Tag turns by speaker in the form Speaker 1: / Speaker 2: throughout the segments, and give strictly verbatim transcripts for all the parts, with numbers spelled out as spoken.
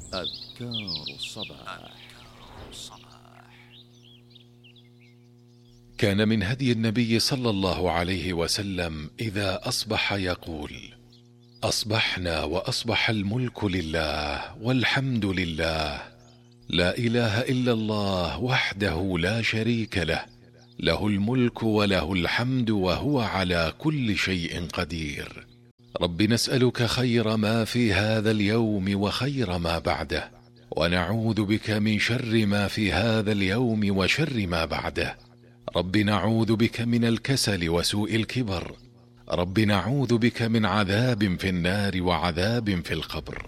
Speaker 1: أذكار الصباح.
Speaker 2: كان من هدي النبي صلى الله عليه وسلم إذا أصبح يقول: أصبحنا وأصبح الملك لله والحمد لله، لا إله إلا الله وحده لا شريك له، له الملك وله الحمد وهو على كل شيء قدير. رب نسألك خير ما في هذا اليوم وخير ما بعده، ونعوذ بك من شر ما في هذا اليوم وشر ما بعده. رب نعوذ بك من الكسل وسوء الكبر. رب نعوذ بك من عذاب في النار وعذاب في القبر.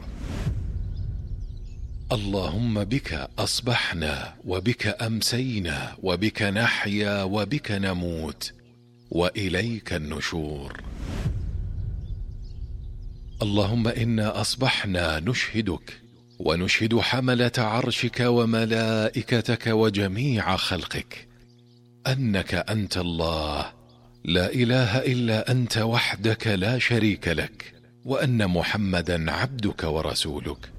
Speaker 2: اللهم بك أصبحنا وبك أمسينا وبك نحيا وبك نموت وإليك النشور. اللهم إنا أصبحنا نشهدك ونشهد حملة عرشك وملائكتك وجميع خلقك أنك أنت الله، لا إله إلا أنت وحدك لا شريك لك، وأن محمدا عبدك ورسولك.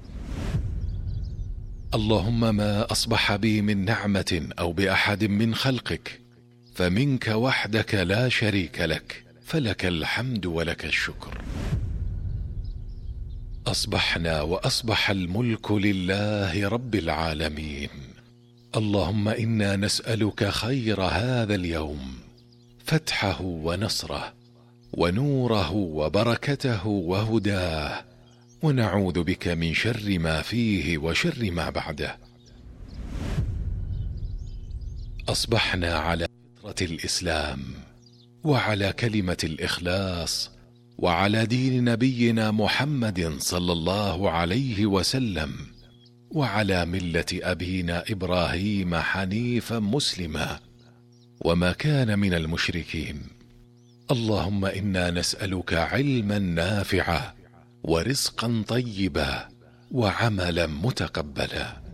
Speaker 2: اللهم ما أصبح بي من نعمة أو بأحد من خلقك فمنك وحدك لا شريك لك، فلك الحمد ولك الشكر. أصبحنا وأصبح الملك لله رب العالمين. اللهم إنا نسألك خير هذا اليوم، فتحه ونصره ونوره وبركته وهداه، ونعوذ بك من شر ما فيه وشر ما بعده. أصبحنا على فطرة الإسلام وعلى كلمة الإخلاص وعلى دين نبينا محمد صلى الله عليه وسلم، وعلى ملة أبينا إبراهيم حنيفا مسلما وما كان من المشركين. اللهم إنا نسألك علما نافعا ورزقا طيبا وعملا متقبلا.